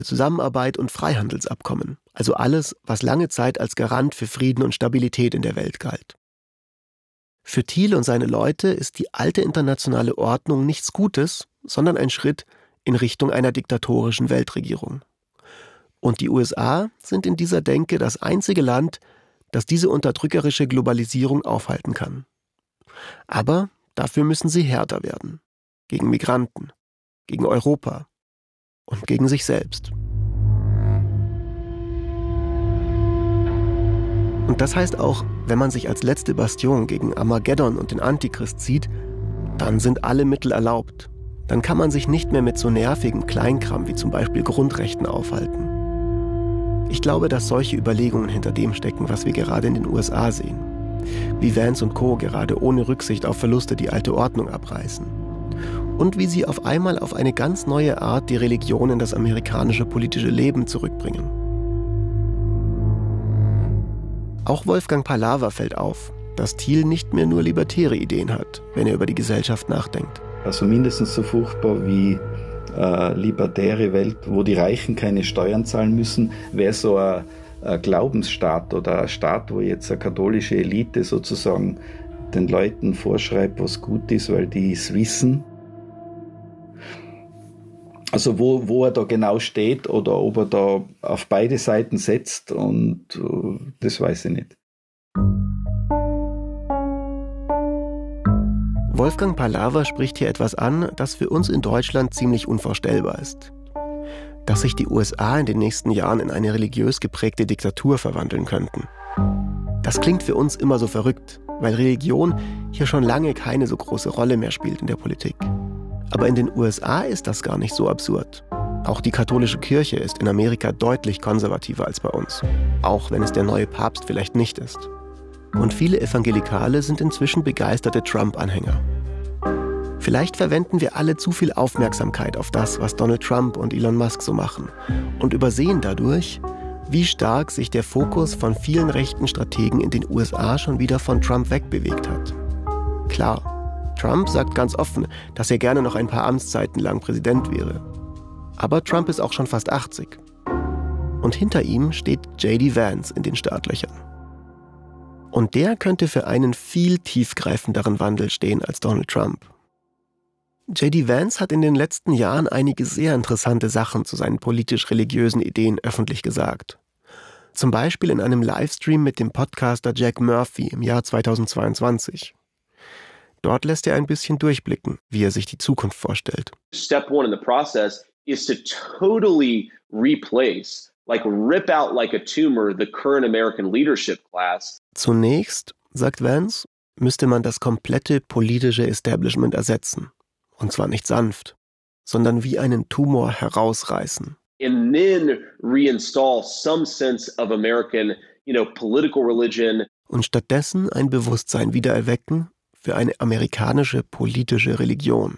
Zusammenarbeit und Freihandelsabkommen, also alles, was lange Zeit als Garant für Frieden und Stabilität in der Welt galt. Für Thiel und seine Leute ist die alte internationale Ordnung nichts Gutes, sondern ein Schritt in Richtung einer diktatorischen Weltregierung. Und die USA sind in dieser Denke das einzige Land, das diese unterdrückerische Globalisierung aufhalten kann. Aber dafür müssen sie härter werden. Gegen Migranten, gegen Europa und gegen sich selbst. Und das heißt auch, wenn man sich als letzte Bastion gegen Armageddon und den Antichrist sieht, dann sind alle Mittel erlaubt. Dann kann man sich nicht mehr mit so nervigem Kleinkram wie zum Beispiel Grundrechten aufhalten. Ich glaube, dass solche Überlegungen hinter dem stecken, was wir gerade in den USA sehen. Wie Vance und Co. gerade ohne Rücksicht auf Verluste die alte Ordnung abreißen. Und wie sie auf einmal auf eine ganz neue Art die Religion in das amerikanische politische Leben zurückbringen. Auch Wolfgang Pahlaver fällt auf, dass Thiel nicht mehr nur libertäre Ideen hat, wenn er über die Gesellschaft nachdenkt. Also mindestens so furchtbar wie libertäre Welt, wo die Reichen keine Steuern zahlen müssen, wäre so ein Glaubensstaat oder ein Staat, wo jetzt eine katholische Elite sozusagen den Leuten vorschreibt, was gut ist, weil die es wissen. Also wo er da genau steht oder ob er da auf beide Seiten setzt, und das weiß ich nicht. Wolfgang Pahlaver spricht hier etwas an, das für uns in Deutschland ziemlich unvorstellbar ist. Dass sich die USA in den nächsten Jahren in eine religiös geprägte Diktatur verwandeln könnten. Das klingt für uns immer so verrückt, weil Religion hier schon lange keine so große Rolle mehr spielt in der Politik. Aber in den USA ist das gar nicht so absurd. Auch die katholische Kirche ist in Amerika deutlich konservativer als bei uns. Auch wenn es der neue Papst vielleicht nicht ist. Und viele Evangelikale sind inzwischen begeisterte Trump-Anhänger. Vielleicht verwenden wir alle zu viel Aufmerksamkeit auf das, was Donald Trump und Elon Musk so machen und übersehen dadurch, wie stark sich der Fokus von vielen rechten Strategen in den USA schon wieder von Trump wegbewegt hat. Klar, Trump sagt ganz offen, dass er gerne noch ein paar Amtszeiten lang Präsident wäre. Aber Trump ist auch schon fast 80. Und hinter ihm steht J.D. Vance in den Startlöchern. Und der könnte für einen viel tiefgreifenderen Wandel stehen als Donald Trump. J.D. Vance hat in den letzten Jahren einige sehr interessante Sachen zu seinen politisch-religiösen Ideen öffentlich gesagt. Zum Beispiel in einem Livestream mit dem Podcaster Jack Murphy im Jahr 2022. Dort lässt er ein bisschen durchblicken, wie er sich die Zukunft vorstellt. Step one in the process is to totally replace, like rip out like a tumor, the current American leadership class. Zunächst, sagt Vance, müsste man das komplette politische Establishment ersetzen. Und zwar nicht sanft, sondern wie einen Tumor herausreißen. And then reinstall some sense of American, political religion. Und stattdessen ein Bewusstsein wiedererwecken für eine amerikanische politische Religion.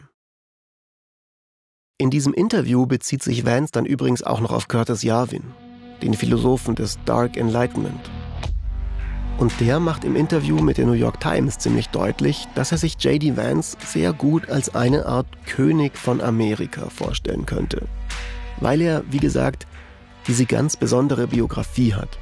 In diesem Interview bezieht sich Vance dann übrigens auch noch auf Curtis Yarvin, den Philosophen des Dark Enlightenment. Und der macht im Interview mit der New York Times ziemlich deutlich, dass er sich J.D. Vance sehr gut als eine Art König von Amerika vorstellen könnte. Weil er, wie gesagt, diese ganz besondere Biografie hat.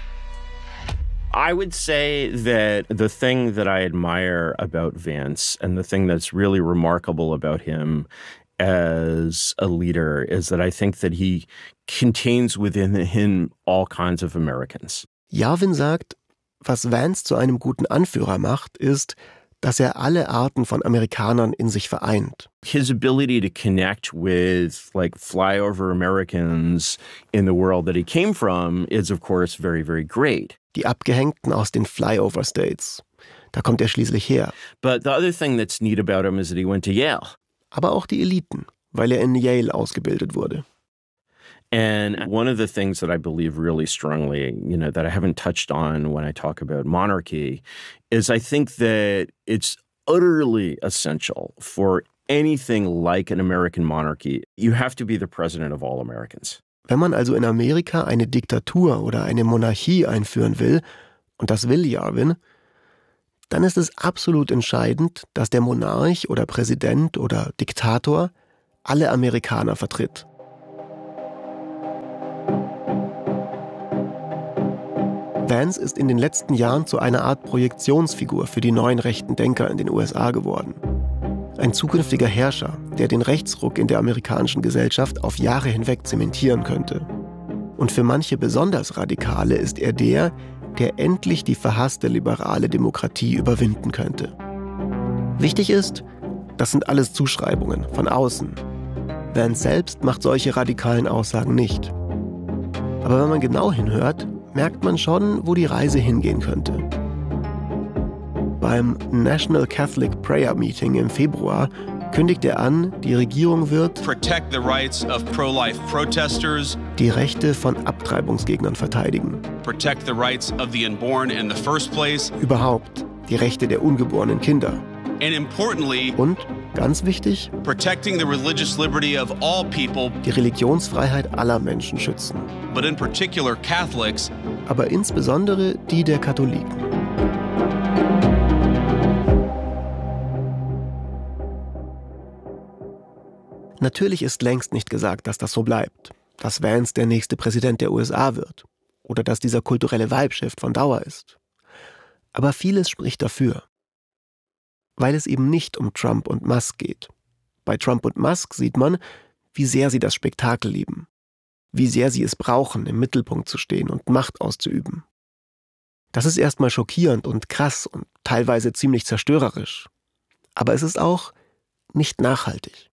I would say that the thing that I admire about Vance and the thing that's really remarkable about him as a leader is that I think that he contains within him all kinds of Americans. Yarvin sagt, was Vance zu einem guten Anführer macht, ist, dass er alle Arten von Amerikanern in sich vereint. His ability to connect with flyover Americans in the world that he came from is of course very, very great. Die Abgehängten aus den Flyover States. Da kommt er schließlich her. But the other thing that's neat about him is that he went to Yale. Aber auch die Eliten, weil er in Yale ausgebildet wurde. And one of the things that I believe really strongly, that I haven't touched on when I talk about monarchy, is I think that it's utterly essential for anything like an American monarchy. You have to be the president of all Americans. Wenn man also in Amerika eine Diktatur oder eine Monarchie einführen will, und das will Yarvin, dann ist es absolut entscheidend, dass der Monarch oder Präsident oder Diktator alle Amerikaner vertritt. Vance ist in den letzten Jahren zu einer Art Projektionsfigur für die neuen rechten Denker in den USA geworden. Ein zukünftiger Herrscher, der den Rechtsruck in der amerikanischen Gesellschaft auf Jahre hinweg zementieren könnte. Und für manche besonders Radikale ist er der endlich die verhasste liberale Demokratie überwinden könnte. Wichtig ist, das sind alles Zuschreibungen von außen. Vance selbst macht solche radikalen Aussagen nicht. Aber wenn man genau hinhört, merkt man schon, wo die Reise hingehen könnte. Beim National Catholic Prayer Meeting im Februar kündigt er an, die Regierung wird protect the rights of pro-life protesters, die Rechte von Abtreibungsgegnern verteidigen, protect the rights of the unborn in the first place, überhaupt die Rechte der ungeborenen Kinder and importantly, und, ganz wichtig, protecting the religious liberty of all people, die Religionsfreiheit aller Menschen schützen, but in particular Catholics, aber insbesondere die der Katholiken. Natürlich ist längst nicht gesagt, dass das so bleibt, dass Vance der nächste Präsident der USA wird oder dass dieser kulturelle Vibe-Shift von Dauer ist. Aber vieles spricht dafür, weil es eben nicht um Trump und Musk geht. Bei Trump und Musk sieht man, wie sehr sie das Spektakel lieben, wie sehr sie es brauchen, im Mittelpunkt zu stehen und Macht auszuüben. Das ist erstmal schockierend und krass und teilweise ziemlich zerstörerisch. Aber es ist auch nicht nachhaltig.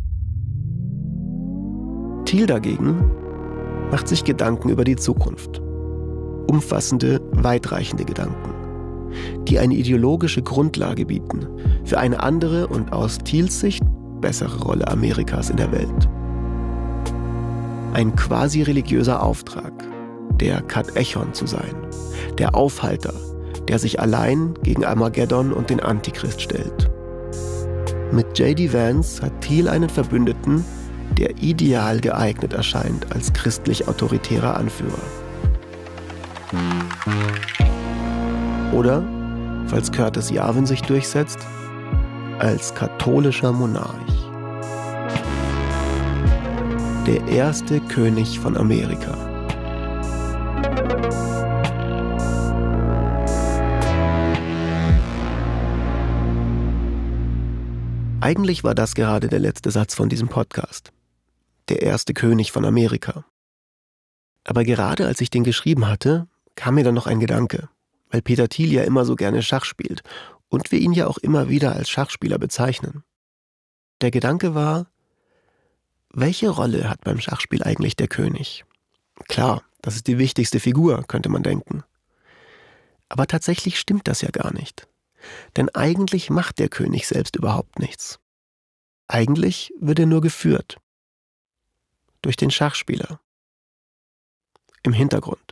Thiel dagegen macht sich Gedanken über die Zukunft. Umfassende, weitreichende Gedanken, die eine ideologische Grundlage bieten für eine andere und aus Thiels Sicht bessere Rolle Amerikas in der Welt. Ein quasi religiöser Auftrag, der Kat Echon zu sein, der Aufhalter, der sich allein gegen Armageddon und den Antichrist stellt. Mit J.D. Vance hat Thiel einen Verbündeten, der ideal geeignet erscheint als christlich-autoritärer Anführer. Oder, falls Curtis Yarvin sich durchsetzt, als katholischer Monarch. Der erste König von Amerika. Eigentlich war das gerade der letzte Satz von diesem Podcast. Der erste König von Amerika. Aber gerade als ich den geschrieben hatte, kam mir dann noch ein Gedanke, weil Peter Thiel ja immer so gerne Schach spielt und wir ihn ja auch immer wieder als Schachspieler bezeichnen. Der Gedanke war, welche Rolle hat beim Schachspiel eigentlich der König? Klar, das ist die wichtigste Figur, könnte man denken. Aber tatsächlich stimmt das ja gar nicht. Denn eigentlich macht der König selbst überhaupt nichts. Eigentlich wird er nur geführt. Durch den Schachspieler. Im Hintergrund.